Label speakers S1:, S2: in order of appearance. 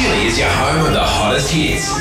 S1: Chile is your home of the hottest hits.